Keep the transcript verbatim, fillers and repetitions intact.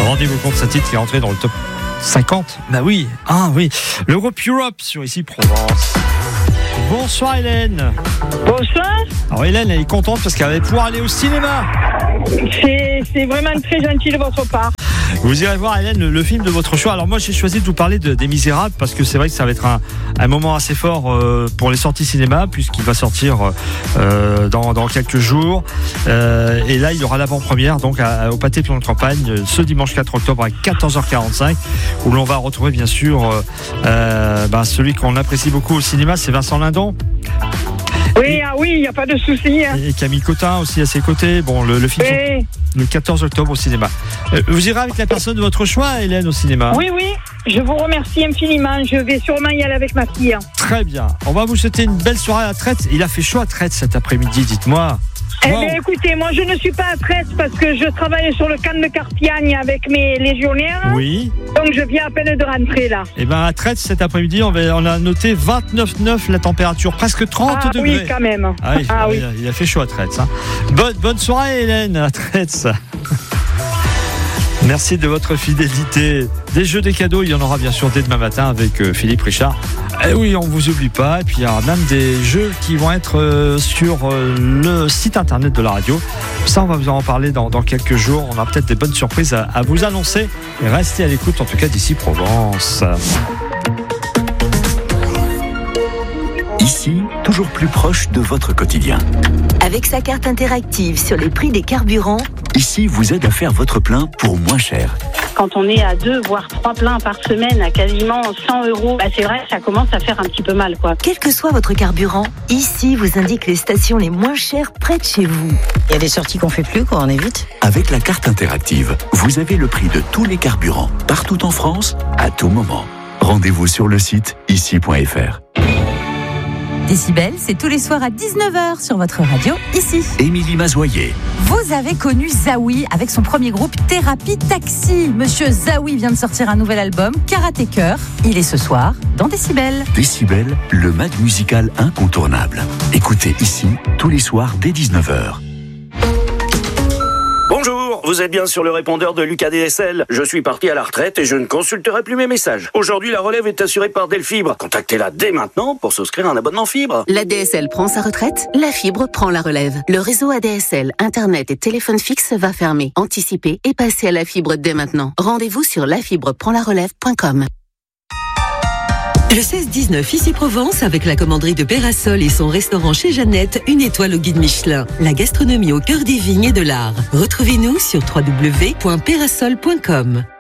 Rendez-vous compte, ce titre qui est entré dans le top cinquante. Bah oui, ah oui. Le groupe Europe sur Ici Provence. Bonsoir Hélène. Bonsoir. Alors Hélène, elle est contente parce qu'elle va pouvoir aller au cinéma. C'est, c'est vraiment très gentil de votre part. Vous irez voir Hélène le, le film de votre choix. Alors moi j'ai choisi de vous parler de, des Misérables parce que c'est vrai que ça va être un, un moment assez fort euh, pour les sorties cinéma puisqu'il va sortir euh, dans, dans quelques jours euh, et là il y aura l'avant-première donc à, au Pâté Plon de Campagne ce dimanche quatre octobre à quatorze heures quarante-cinq où l'on va retrouver bien sûr euh, ben, celui qu'on apprécie beaucoup au cinéma, c'est Vincent Lindon. Oui, ah oui, il n'y a pas de souci. Hein. Et Camille Cotin aussi à ses côtés. Bon, le, le film oui. Le quatorze octobre au cinéma. Euh, vous irez avec la personne de votre choix, Hélène, au cinéma? Oui, oui. Je vous remercie infiniment. Je vais sûrement y aller avec ma fille. Très bien. On va vous souhaiter une belle soirée à Traite. Il a fait chaud à Traite cet après-midi, dites-moi. Eh wow. bien, écoutez, moi, je ne suis pas à Traite parce que je travaille sur le camp de Carpiagne avec mes légionnaires. Oui. Donc, je viens à peine de rentrer, là. Eh bien, à Traite, cet après-midi, on, va, on a noté vingt-neuf virgule neuf la température, presque trente ah, degrés. Oui, quand même. Ah, il, ah, il, oui. il a fait chaud à Traite. Hein. Bonne, bonne soirée, Hélène, à Traite. Merci de votre fidélité. Des jeux, des cadeaux, il y en aura bien sûr dès demain matin avec euh, Philippe Richard. Et oui, on ne vous oublie pas. Et puis il y aura même des jeux qui vont être euh, sur euh, le site internet de la radio. Ça, on va vous en parler dans, dans quelques jours. On a peut-être des bonnes surprises à, à vous annoncer. Et restez à l'écoute, en tout cas d'Ici Provence. Ici, toujours plus proche de votre quotidien. Avec sa carte interactive sur les prix des carburants, Ici vous aide à faire votre plein pour moins cher. Quand on est à deux, voire trois pleins par semaine à quasiment cent euros, bah c'est vrai que ça commence à faire un petit peu mal, quoi. Quel que soit votre carburant, Ici vous indique les stations les moins chères près de chez vous. Il y a des sorties qu'on fait plus, quoi, on évite. Avec la carte interactive, vous avez le prix de tous les carburants, partout en France, à tout moment. Rendez-vous sur le site ici point f r. Décibel, c'est tous les soirs à dix-neuf heures sur votre radio, ici. Émilie Mazoyer. Vous avez connu Zawi avec son premier groupe Thérapie Taxi. Monsieur Zawi vient de sortir un nouvel album, Karaté Cœur. Il est ce soir dans Décibel. Décibel, le mag musical incontournable. Écoutez ici, tous les soirs dès dix-neuf heures. Bonjour, vous êtes bien sur le répondeur de Lucas D S L. Je suis parti à la retraite et je ne consulterai plus mes messages. Aujourd'hui, la relève est assurée par Delfibre. Contactez-la dès maintenant pour souscrire un abonnement fibre. La D S L prend sa retraite, la fibre prend la relève. Le réseau A D S L, Internet et téléphone fixe va fermer. Anticipez et passez à la fibre dès maintenant. Rendez-vous sur la fibre prend la relève point com. Le seize dix-neuf Ici Provence avec la commanderie de Pérasol et son restaurant chez Jeannette, une étoile au guide Michelin. La gastronomie au cœur des vignes et de l'art. Retrouvez-nous sur w w w point pérasol point com.